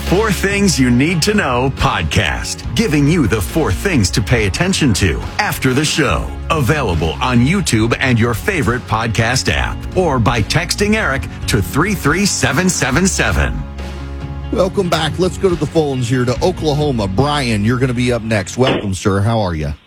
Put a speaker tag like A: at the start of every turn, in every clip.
A: 4 Things You Need to Know podcast, giving you the 4 things to pay attention to after the show. Available on YouTube and your favorite podcast app, or by texting Eric to 33777.
B: Welcome back. Let's go to the phones here to Oklahoma. Brian, you're going to be up next. Welcome, sir. How are you?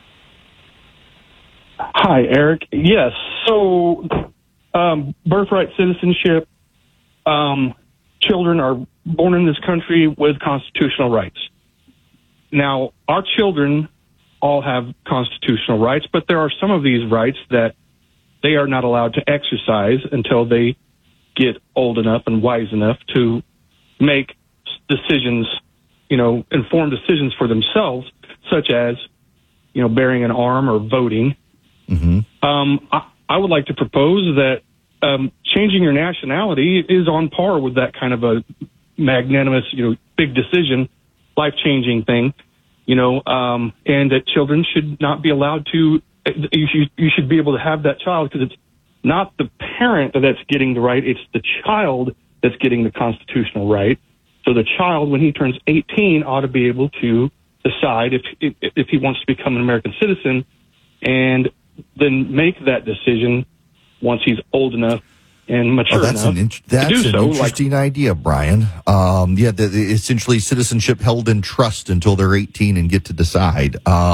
C: Hi, Eric. Yes. So, birthright citizenship, children are born in this country with constitutional rights. Now, our children all have constitutional rights, but there are some of these rights that they are not allowed to exercise until they get old enough and wise enough to make decisions, informed decisions for themselves, such as, bearing an arm or voting.
B: Mm-hmm.
C: I would like to propose that changing your nationality is on par with that kind of a magnanimous, big decision, life-changing thing, and that children should not be allowed to, you should be able to have that child, because it's not the parent that's getting the right, it's the child that's getting the constitutional right. So the child, when he turns 18, ought to be able to decide if he wants to become an American citizen, and then make that decision once he's old enough and mature enough to do so.
B: That's an interesting idea, Brian. Essentially citizenship held in trust until they're 18 and get to decide.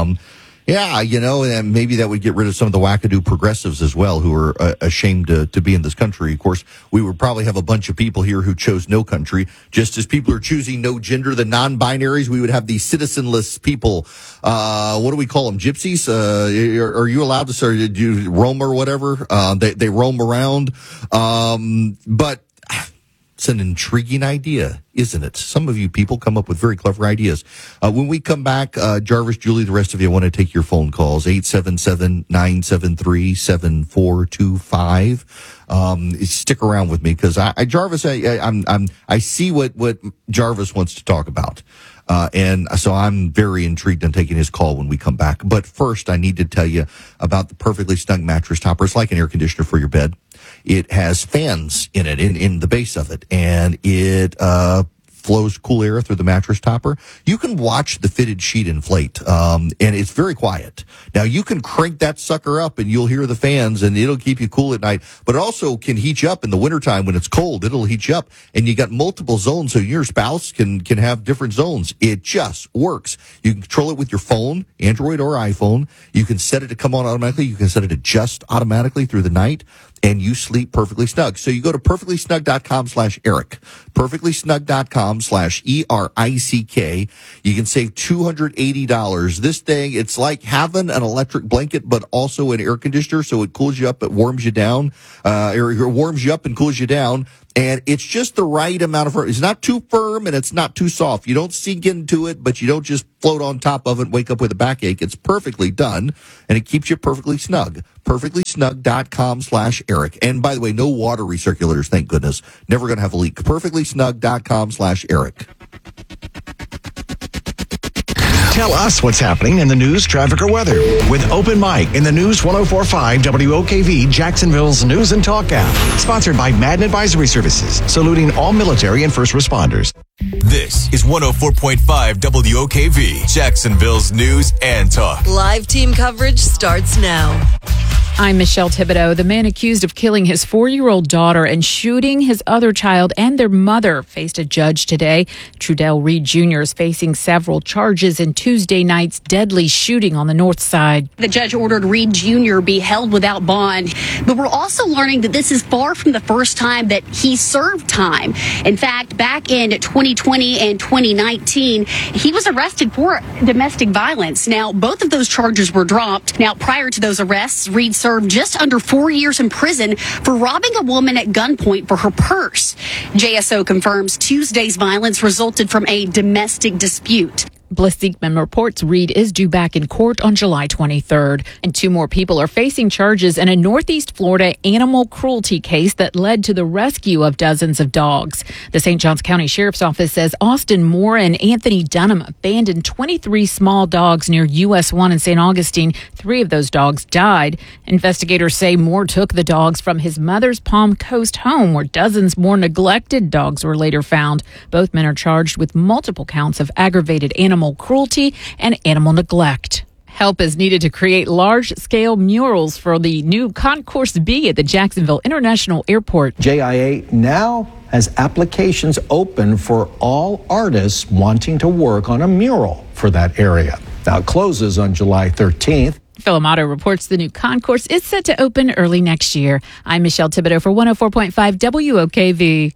B: And maybe that would get rid of some of the wackadoo progressives as well, who are ashamed to be in this country. Of course, we would probably have a bunch of people here who chose no country. Just as people are choosing no gender, the non-binaries, we would have these citizenless people. What do we call them? Gypsies? Are you allowed to do roam or whatever? They roam around. But it's an intriguing idea, isn't it? Some of you people come up with very clever ideas. When we come back, Jarvis, Julie, the rest of you, I want to take your phone calls, 877-973-7425. Stick around with me, because I see what Jarvis wants to talk about. And so I'm very intrigued on taking his call when we come back. But first, I need to tell you about the Perfectly Snug mattress topper. It's like an air conditioner for your bed. It has fans in it, in the base of it, and it flows cool air through the mattress topper. You can watch the fitted sheet inflate, and it's very quiet. Now, you can crank that sucker up, and you'll hear the fans, and it'll keep you cool at night. But it also can heat you up in the wintertime when it's cold. It'll heat you up, and you got multiple zones, so your spouse can have different zones. It just works. You can control it with your phone, Android or iPhone. You can set it to come on automatically. You can set it to adjust automatically through the night, and you sleep perfectly snug. So you go to perfectlysnug.com/Eric, perfectlysnug.com/ERICK. You can save $280. This thing, it's like having an electric blanket, but also an air conditioner. So it cools you up, it warms you down, or it warms you up and cools you down. And it's just the right amount of, it's not too firm and it's not too soft. You don't sink into it, but you don't just float on top of it and wake up with a backache. It's perfectly done, and it keeps you perfectly snug. Perfectlysnug.com/Eric. And by the way, no water recirculators, thank goodness. Never going to have a leak. Perfectlysnug.com/Eric.
D: Tell us what's happening in the news, traffic, or weather with Open Mic in the News 104.5 WOKV, Jacksonville's News and Talk app. Sponsored by Madden Advisory Services, saluting all military and first responders.
E: This is 104.5 WOKV, Jacksonville's News and Talk.
F: Live team coverage starts now.
G: I'm Michelle Thibodeau. The man accused of killing his 4-year-old daughter and shooting his other child and their mother faced a judge today. Trudell Reed Jr. is facing several charges in Tuesday night's deadly shooting on the north side.
H: The judge ordered Reed Jr. be held without bond, but we're also learning that this is far from the first time that he served time. In fact, back in 2020 and 2019, he was arrested for domestic violence. Now, both of those charges were dropped. Now, prior to those arrests, Reed served just under 4 years in prison for robbing a woman at gunpoint for her purse. JSO confirms Tuesday's violence resulted from a domestic dispute.
G: Bliss Siegman reports Reed is due back in court on July 23rd. And 2 more people are facing charges in a Northeast Florida animal cruelty case that led to the rescue of dozens of dogs. The St. Johns County Sheriff's Office says Austin Moore and Anthony Dunham abandoned 23 small dogs near US 1 in St. Augustine. 3 of those dogs died. Investigators say Moore took the dogs from his mother's Palm Coast home, where dozens more neglected dogs were later found. Both men are charged with multiple counts of aggravated animal cruelty and animal neglect. Help is needed to create large-scale murals for the new Concourse B at the Jacksonville International Airport.
I: JIA now has applications open for all artists wanting to work on a mural for that area. Now it closes on July 13th.
G: Phil Amato reports the new concourse is set to open early next year. I'm Michelle Thibodeau for 104.5 WOKV.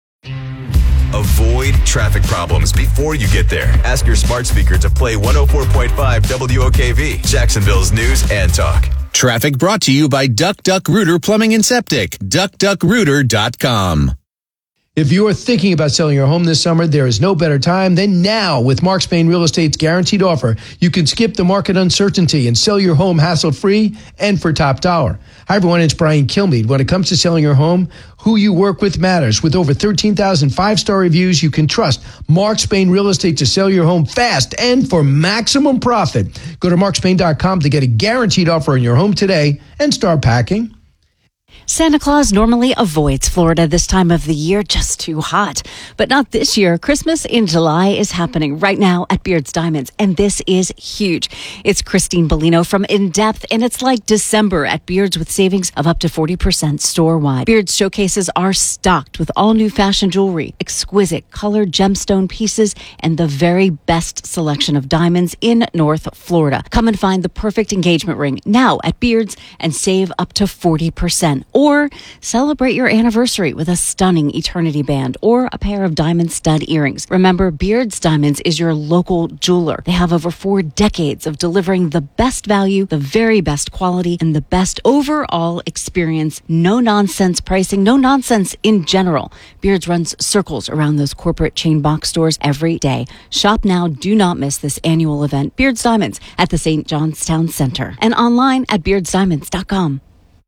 E: Avoid traffic problems before you get there. Ask your smart speaker to play 104.5 WOKV, Jacksonville's news and talk.
J: Traffic brought to you by Duck Duck Rooter Plumbing and Septic. DuckDuckRooter.com.
K: If you are thinking about selling your home this summer, there is no better time than now. With Mark Spain Real Estate's guaranteed offer, you can skip the market uncertainty and sell your home hassle-free and for top dollar. Hi, everyone. It's Brian Kilmeade. When it comes to selling your home, who you work with matters. With over 13,000 five-star reviews, you can trust Mark Spain Real Estate to sell your home fast and for maximum profit. Go to markspain.com to get a guaranteed offer on your home today and start packing.
L: Santa Claus normally avoids Florida this time of the year, just too hot. But not this year. Christmas in July is happening right now at Beard's Diamonds, and this is huge. It's Christine Bellino from In Depth, and it's like December at Beard's with savings of up to 40% store-wide. Beard's showcases are stocked with all new fashion jewelry, exquisite colored gemstone pieces, and the very best selection of diamonds in North Florida. Come and find the perfect engagement ring now at Beard's and save up to 40%. Or celebrate your anniversary with a stunning eternity band or a pair of diamond stud earrings. Remember, Beard's Diamonds is your local jeweler. They have over 4 decades of delivering the best value, the very best quality, and the best overall experience. No nonsense pricing, no nonsense in general. Beard's runs circles around those corporate chain box stores every day. Shop now. Do not miss this annual event. Beard's Diamonds at the St. John's Town Center and online at beardsdiamonds.com.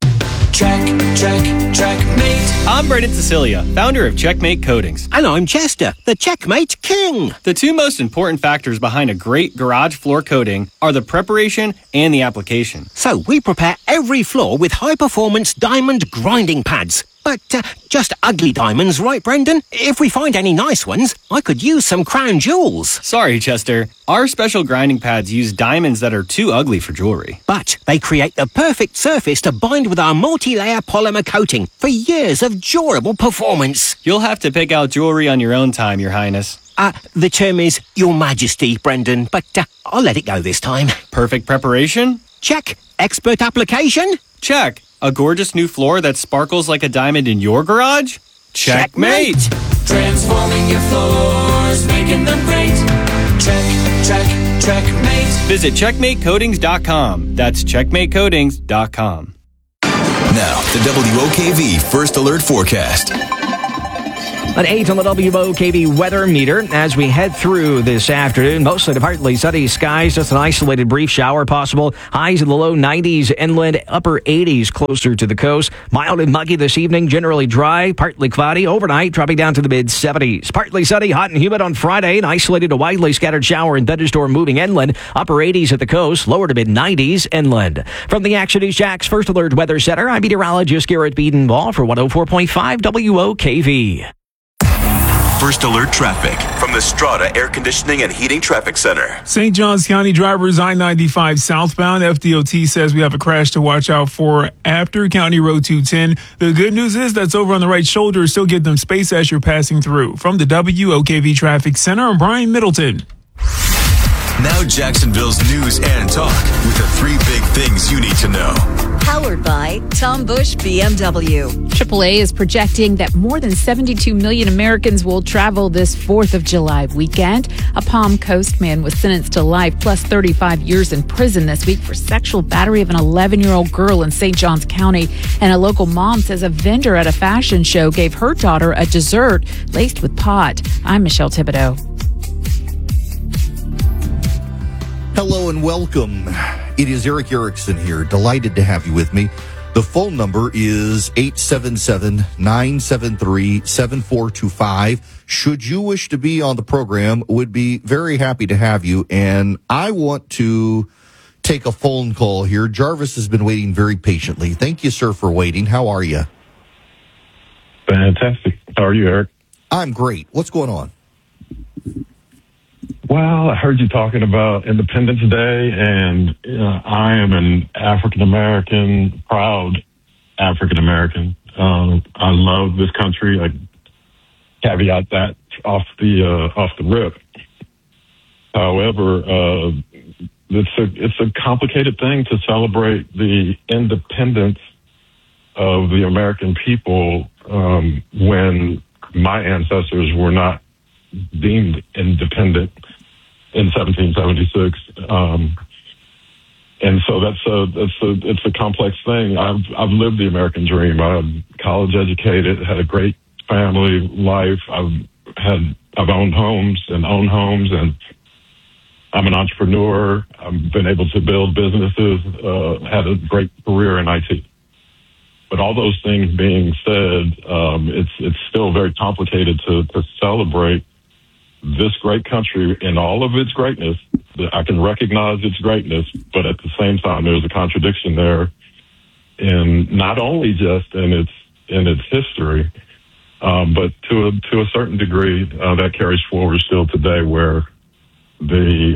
M: Checkmate. I'm Brendan Cecilia, founder of Checkmate Coatings.
N: And I'm Chester, the Checkmate King.
M: The 2 most important factors behind a great garage floor coating are the preparation and the application.
N: So we prepare every floor with high-performance diamond grinding pads. But just ugly diamonds, right, Brendan? If we find any nice ones, I could use some crown jewels.
M: Sorry, Chester. Our special grinding pads use diamonds that are too ugly for jewelry.
N: But they create the perfect surface to bind with our multi-layer polymer coating for years of durable performance.
M: You'll have to pick out jewelry on your own time, Your Highness.
N: The term is Your Majesty, Brendan, but I'll let it go this time.
M: Perfect preparation?
N: Check. Expert application?
M: Check. A gorgeous new floor that sparkles like a diamond in your garage? Checkmate!
O: Transforming your floors, making them great. Checkmate.
M: Visit checkmatecoatings.com. That's checkmatecoatings.com.
E: Now, the WOKV First Alert Forecast.
P: An 8 on the WOKV weather meter as we head through this afternoon. Mostly to partly sunny skies, just an isolated brief shower possible. Highs in the low 90s inland, upper 80s closer to the coast. Mild and muggy this evening, generally dry, partly cloudy. Overnight, dropping down to the mid-70s. Partly sunny, hot and humid on Friday. An isolated to widely scattered shower and thunderstorm moving inland. Upper 80s at the coast, lower to mid-90s inland. From the Action News Jax First Alert Weather Center, I'm meteorologist Garrett Bedenbaugh for 104.5 WOKV.
E: First Alert Traffic from the Strata Air Conditioning and Heating Traffic Center.
Q: St. Johns County drivers I-95 southbound. FDOT says we have a crash to watch out for after County Road 210. The good news is that's over on the right shoulder. Still give them space as you're passing through. From the WOKV Traffic Center, I'm Brian Middleton.
E: Now Jacksonville's news and talk with the 3 big things you need to know.
F: Powered by Tom Bush BMW.
G: AAA is projecting that more than 72 million Americans will travel this 4th of July weekend. A Palm Coast man was sentenced to life plus 35 years in prison this week for sexual battery of an 11-year-old girl in St. Johns County. And a local mom says a vendor at a fashion show gave her daughter a dessert laced with pot. I'm Michelle Thibodeau.
B: Hello and welcome. It is Eric Erickson here. Delighted to have you with me. The phone number is 877-973-7425. Should you wish to be on the program, would be very happy to have you. And I want to take a phone call here. Jarvis has been waiting very patiently. Thank you, sir, for waiting. How are you?
R: Fantastic. How are you, Eric?
B: I'm great. What's going on?
R: Well, I heard you talking about Independence Day, and I am an African-American, proud African-American. I love this country. I caveat that off the rip. However, it's a complicated thing to celebrate the independence of the American people when my ancestors were not deemed independent in 1776, and so it's a complex thing. I've lived the American dream. I'm college educated, had a great family life. I've owned homes, and I'm an entrepreneur. I've been able to build businesses. Had a great career in IT. But all those things being said, it's still very complicated to celebrate this great country in all of its greatness. I can recognize its greatness, but at the same time, there's a contradiction there, in not only just in its history, but to a certain degree that carries forward still today, where the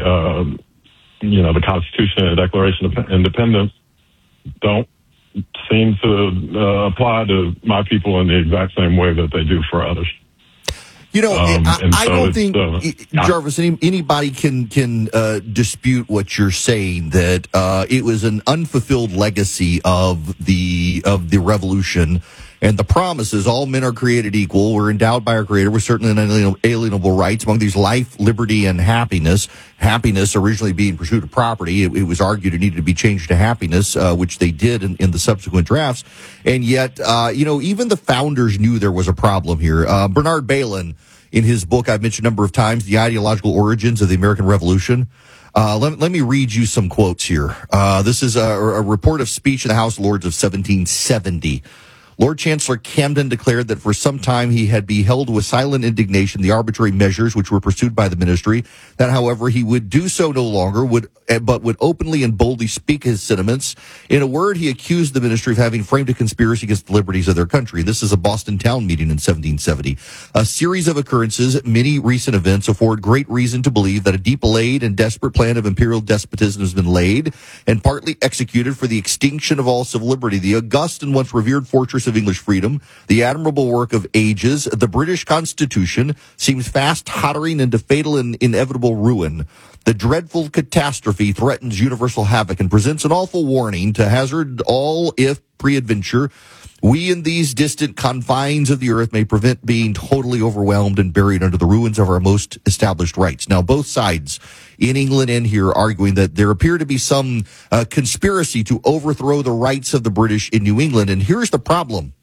R: Constitution and Declaration of Independence don't seem to apply to my people in the exact same way that they do for others.
B: I don't think, Jarvis, anybody can dispute what you're saying, that it was an unfulfilled legacy of the revolution, and the promise is all men are created equal. We're endowed by our Creator with certain inalienable rights, among these life, liberty, and happiness. Happiness originally being pursuit of property. It was argued it needed to be changed to happiness, which they did in the subsequent drafts. And yet, even the founders knew there was a problem here. Bernard Bailyn, in his book I've mentioned a number of times, The Ideological Origins of the American Revolution. Let me read you some quotes here. This is a report of speech in the House of Lords of 1770. Lord Chancellor Camden declared that for some time he had beheld with silent indignation the arbitrary measures which were pursued by the ministry, that, however, he would do so no longer, but would openly and boldly speak his sentiments. In a word, he accused the ministry of having framed a conspiracy against the liberties of their country. This is a Boston town meeting in 1770. A series of occurrences, many recent events, afford great reason to believe that a deep-laid and desperate plan of imperial despotism has been laid and partly executed for the extinction of all civil liberty. The august and once revered fortress of English freedom, the admirable work of ages, the British Constitution, seems fast tottering into fatal and inevitable ruin. The dreadful catastrophe threatens universal havoc and presents an awful warning to hazard all if, pre-adventure, we in these distant confines of the earth may prevent being totally overwhelmed and buried under the ruins of our most established rights. Now, both sides in England and here arguing that there appear to be some conspiracy to overthrow the rights of the British in New England. And here's the problem.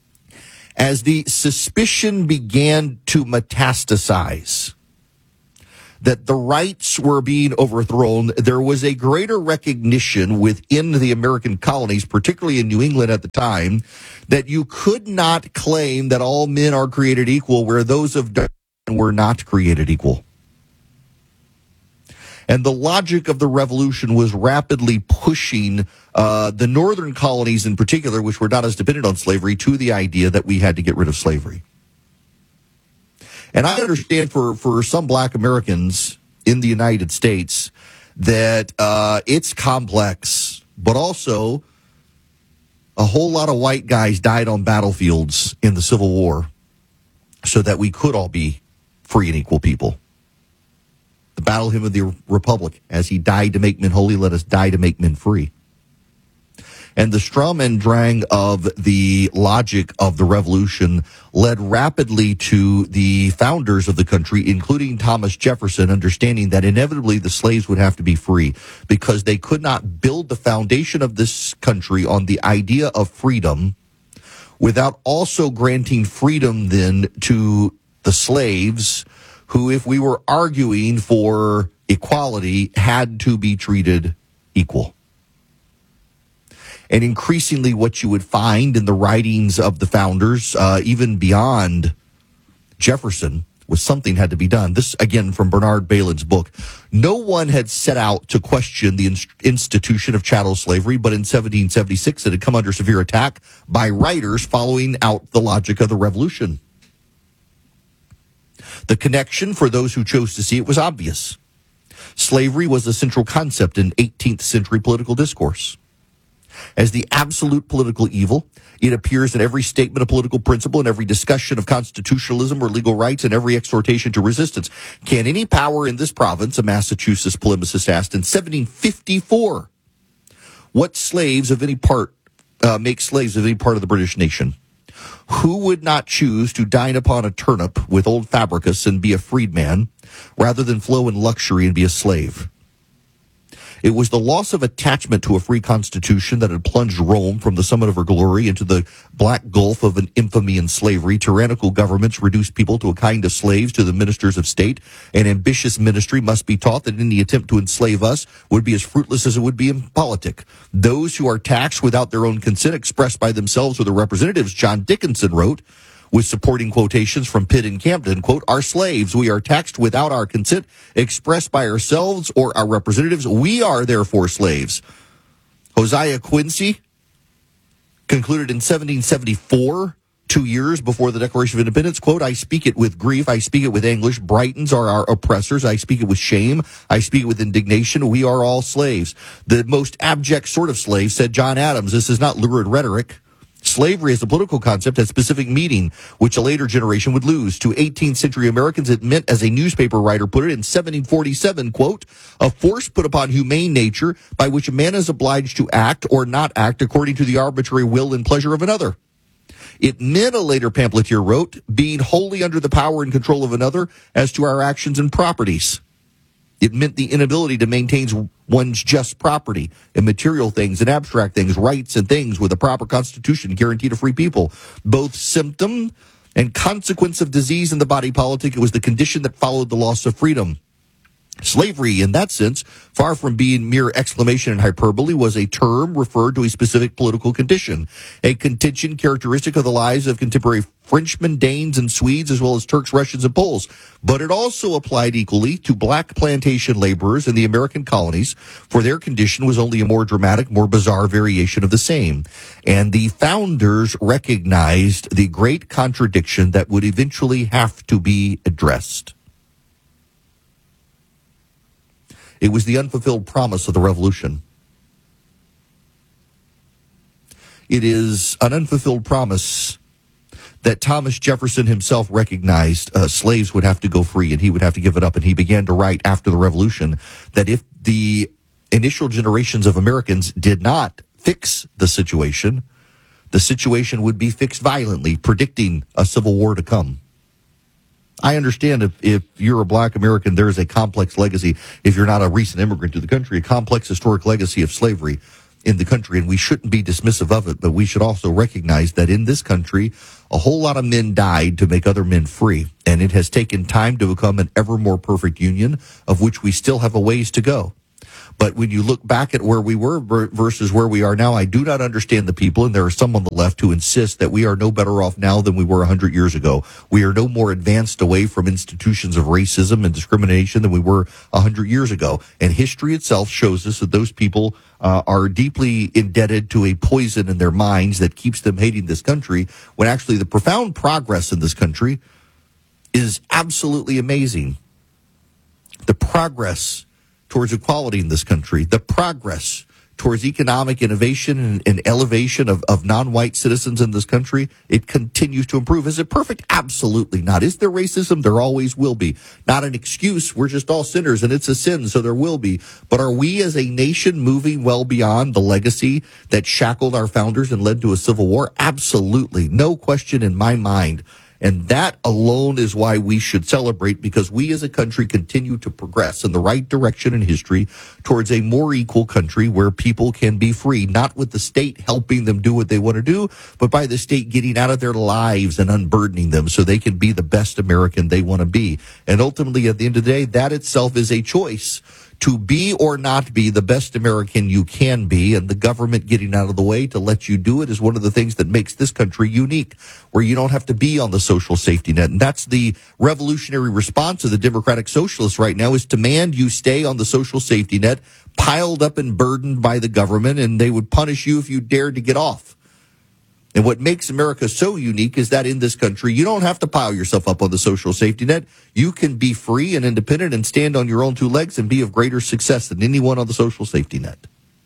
B: As the suspicion began to metastasize that the rights were being overthrown, there was a greater recognition within the American colonies, particularly in New England at the time, that you could not claim that all men are created equal where those of Darwin were not created equal. And the logic of the revolution was rapidly pushing the northern colonies in particular, which were not as dependent on slavery, to the idea that we had to get rid of slavery. And I understand for some black Americans in the United States that it's complex, but also a whole lot of white guys died on battlefields in the Civil War so that we could all be free and equal people. The battle hymn of the Republic, as he died to make men holy, let us die to make men free. And the strum and drang of the logic of the revolution led rapidly to the founders of the country, including Thomas Jefferson, understanding that inevitably the slaves would have to be free because they could not build the foundation of this country on the idea of freedom without also granting freedom then to the slaves who, if we were arguing for equality had to be treated equal. And increasingly what you would find in the writings of the founders, even beyond Jefferson, was something had to be done. This, again, from Bernard Bailyn's book. No one had set out to question the institution of chattel slavery, but in 1776 it had come under severe attack by writers following out the logic of the Revolution. The connection, for those who chose to see it, was obvious. Slavery was a central concept in 18th century political discourse. As the absolute political evil, it appears in every statement of political principle, in every discussion of constitutionalism or legal rights, and every exhortation to resistance. Can any power in this province, a Massachusetts polemicist asked in 1754, what slaves of any part, make slaves of any part of the British nation? Who would not choose to dine upon a turnip with old Fabricus and be a freedman, rather than flow in luxury and be a slave? It was the loss of attachment to a free constitution that had plunged Rome from the summit of her glory into the black gulf of an infamy and slavery. Tyrannical governments reduced people to a kind of slaves to the ministers of state. An ambitious ministry must be taught that any attempt to enslave us would be as fruitless as it would be impolitic. Those who are taxed without their own consent, expressed by themselves or their representatives, John Dickinson wrote, with supporting quotations from Pitt and Camden, quote, are slaves. We are taxed without our consent, expressed by ourselves or our representatives. We are therefore slaves. Josiah Quincy concluded in 1774, 2 years before the Declaration of Independence, quote, I speak it with grief, I speak it with anguish. Britons are our oppressors. I speak it with shame. I speak it with indignation. We are all slaves. The most abject sort of slave, said John Adams. This is not lurid rhetoric. Slavery as a political concept had specific meaning, which a later generation would lose. To 18th century Americans, it meant, as a newspaper writer put it in 1747, quote, a force put upon humane nature by which a man is obliged to act or not act according to the arbitrary will and pleasure of another. It meant, a later pamphleteer wrote, being wholly under the power and control of another as to our actions and properties. It meant the inability to maintain one's just property and material things and abstract things, rights and things with a proper constitution guaranteed to free people. Both symptom and consequence of disease in the body politic, it was the condition that followed the loss of freedom. Slavery, in that sense, far from being mere exclamation and hyperbole, was a term referred to a specific political condition, a contention characteristic of the lives of contemporary Frenchmen, Danes, and Swedes, as well as Turks, Russians, and Poles. But it also applied equally to black plantation laborers in the American colonies, for their condition was only a more dramatic, more bizarre variation of the same. And the founders recognized the great contradiction that would eventually have to be addressed. It was the unfulfilled promise of the Revolution. It is an unfulfilled promise that Thomas Jefferson himself recognized. Slaves would have to go free and he would have to give it up. And he began to write after the Revolution that if the initial generations of Americans did not fix the situation would be fixed violently, predicting a civil war to come. I understand if you're a black American, there is a complex legacy, if you're not a recent immigrant to the country, a complex historic legacy of slavery in the country, and we shouldn't be dismissive of it, but we should also recognize that in this country, a whole lot of men died to make other men free, and it has taken time to become an ever more perfect union, of which we still have a ways to go. But when you look back at where we were versus where we are now, I do not understand the people, and there are some on the left who insist that we are no better off now than we were 100 years ago. We are no more advanced away from institutions of racism and discrimination than we were 100 years ago. And history itself shows us that those people are deeply indebted to a poison in their minds that keeps them hating this country, when actually the profound progress in this country is absolutely amazing. The progress towards equality in this country, the progress towards economic innovation and elevation of non-white citizens in this country, it continues to improve. Is it perfect? Absolutely not. Is there racism? There always will be. Not an excuse. We're just all sinners and it's a sin, so there will be. But are we as a nation moving well beyond the legacy that shackled our founders and led to a civil war? Absolutely. No question in my mind. And that alone is why we should celebrate, because we as a country continue to progress in the right direction in history towards a more equal country where people can be free, not with the state helping them do what they want to do, but by the state getting out of their lives and unburdening them so they can be the best American they want to be. And ultimately, at the end of the day, that itself is a choice to be or not be the best American you can be, and the government getting out of the way to let you do it is one of the things that makes this country unique, where you don't have to be on the social safety net. And that's the revolutionary response of the Democratic Socialists right now, is demand you stay on the social safety net, piled up and burdened by the government, and they would punish you if you dared to get off. And what makes America so unique is that in this country, you don't have to pile yourself up on the social safety net. You can be free and independent and stand on your own two legs and be of greater success than anyone on the social safety net.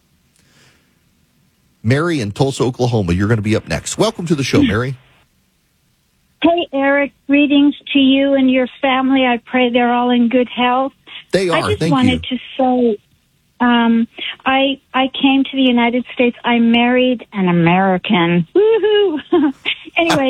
B: Mary in Tulsa, Oklahoma, you're going to be up next. Welcome to the show, Mary.
S: Hey, Eric. Greetings to you and your family. I pray they're all in good health.
B: They are.
S: I just wanted to say, I came to the United States. I married an American. Woohoo! Anyway,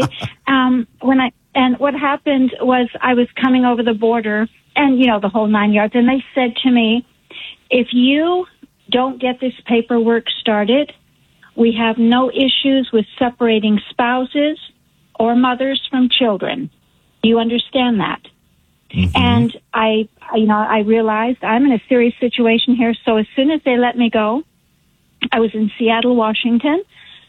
S: what happened was I was coming over the border, and the whole 9 yards. And they said to me, if you don't get this paperwork started, we have no issues with separating spouses or mothers from children. Do you understand that? Mm-hmm. And I realized I'm in a serious situation here. So as soon as they let me go, I was in Seattle, Washington.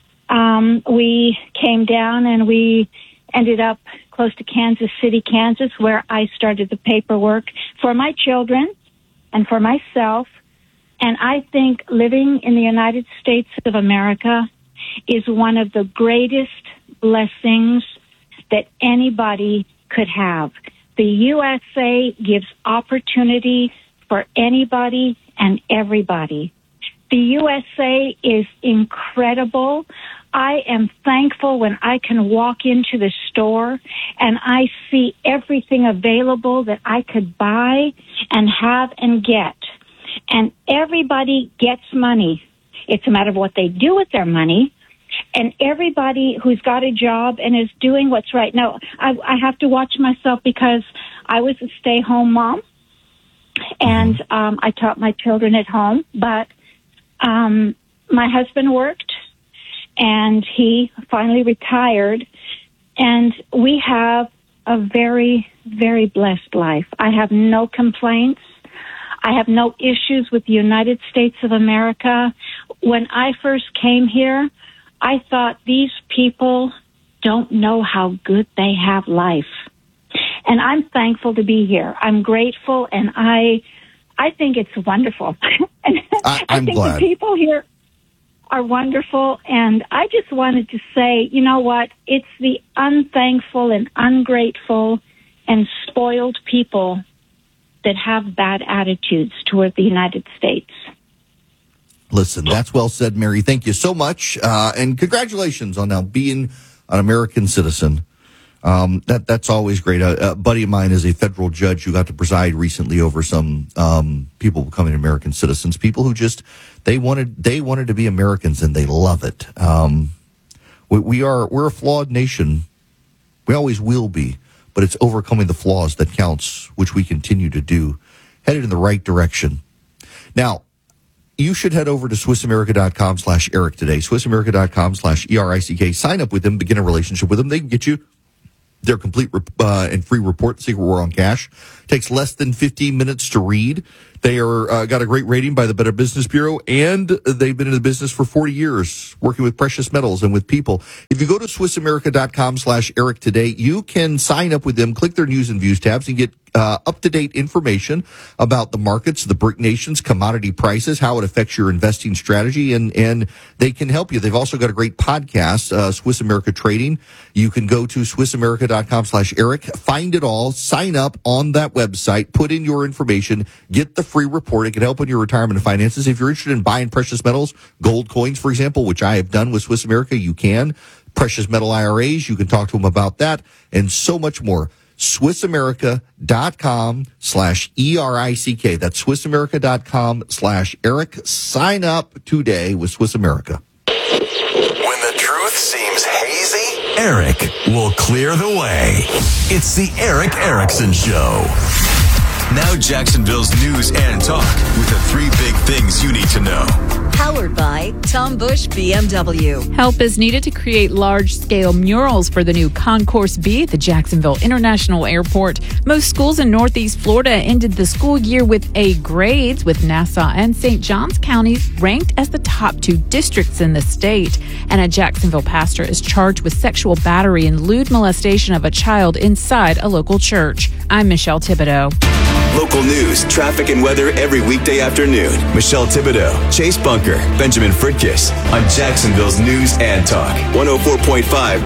S: We came down and we ended up close to Kansas City, Kansas, where I started the paperwork for my children and for myself. And I think living in the United States of America is one of the greatest blessings that anybody could have. The USA gives opportunity for anybody and everybody. The USA is incredible. I am thankful when I can walk into the store and I see everything available that I could buy and have and get. And everybody gets money. It's a matter of what they do with their money. And everybody who's got a job and is doing what's right. Now, I have to watch myself because I was a stay-home mom, and I taught my children at home. But my husband worked, and he finally retired, and we have a very, very blessed life. I have no complaints. I have no issues with the United States of America. When I first came here, I thought these people don't know how good they have life. And I'm thankful to be here. I'm grateful, and I think it's wonderful. And I think glad. The people here are wonderful, and I just wanted to say, you know what? It's the unthankful and ungrateful and spoiled people that have bad attitudes toward the United States.
B: Listen, that's well said, Mary. Thank you so much. And congratulations on now being an American citizen. That's always great. A buddy of mine is a federal judge who got to preside recently over some people becoming American citizens, people who just they wanted to be Americans, and they love it. We're a flawed nation. We always will be, but it's overcoming the flaws that counts, which we continue to do, headed in the right direction. Now, you should head over to SwissAmerica.com/Eric today, SwissAmerica.com/ERICK. Sign up with them, begin a relationship with them. They can get you their complete and free report, The Secret War on Cash. Takes less than 15 minutes to read. They are got a great rating by the Better Business Bureau, and they've been in the business for 40 years, working with precious metals and with people. If you go to SwissAmerica.com/Eric today, you can sign up with them, click their news and views tabs, and get up-to-date information about the markets, the BRIC nations, commodity prices, how it affects your investing strategy, and they can help you. They've also got a great podcast, Swiss America Trading. You can go to SwissAmerica.com/Eric, find it all, sign up on that website, put in your information, get the free report. It can help in your retirement and finances. If you're interested in buying precious metals, gold coins, for example, which I have done with Swiss America, you can. Precious metal IRAs, you can talk to them about that, and so much more. SwissAmerica.com/ERICK. That's SwissAmerica.com/Eric. Sign up today with Swiss America.
E: When the truth seems hazy,
A: Eric will clear the way. It's the Eric Erickson Show. Now Jacksonville's news and talk with the 3 big things you need to know.
F: Powered by Tom Bush BMW.
G: Help is needed to create large-scale murals for the new Concourse B at the Jacksonville International Airport. Most schools in Northeast Florida ended the school year with A grades, with Nassau and St. Johns counties ranked as the top 2 districts in the state. And a Jacksonville pastor is charged with sexual battery and lewd molestation of a child inside a local church. I'm Michelle Thibodeau.
E: Local news, traffic, and weather every weekday afternoon. Michelle Thibodeau, Chase Bunker, Benjamin Fritkiss on Jacksonville's News and Talk. 104.5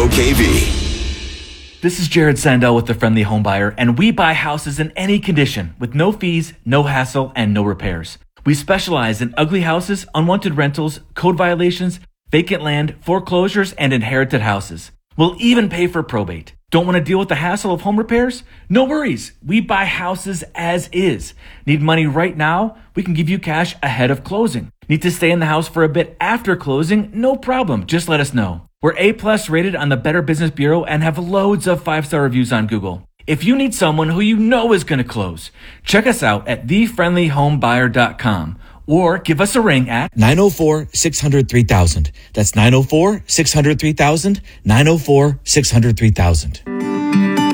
E: WOKV.
T: This is Jared Sandell with The Friendly Home Buyer, and we buy houses in any condition with no fees, no hassle, and no repairs. We specialize in ugly houses, unwanted rentals, code violations, vacant land, foreclosures, and inherited houses. We'll even pay for probate. Don't want to deal with the hassle of home repairs? No worries. We buy houses as is. Need money right now? We can give you cash ahead of closing. Need to stay in the house for a bit after closing? No problem. Just let us know. We're A+ rated on the Better Business Bureau and have loads of 5-star reviews on Google. If you need someone who you know is going to close, check us out at thefriendlyhomebuyer.com. Or give us a ring at
U: 904-600-3000. That's 904-600-3000, 904-600-3000.